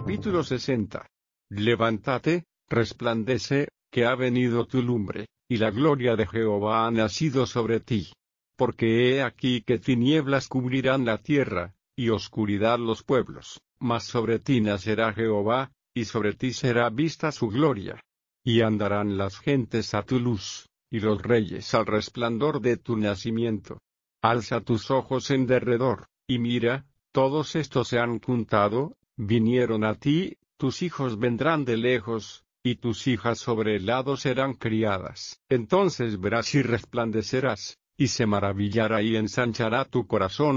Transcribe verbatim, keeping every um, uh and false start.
Capítulo sesenta. Levántate, resplandece, que ha venido tu lumbre, y la gloria de Jehová ha nacido sobre ti. Porque he aquí que tinieblas cubrirán la tierra, y oscuridad los pueblos, mas sobre ti nacerá Jehová, y sobre ti será vista su gloria. Y andarán las gentes a tu luz, y los reyes al resplandor de tu nacimiento. Alza tus ojos en derredor, y mira, todos estos se han juntado, vinieron a ti, tus hijos vendrán de lejos, y tus hijas sobre el lado serán criadas. Entonces verás y resplandecerás, y se maravillará y ensanchará tu corazón,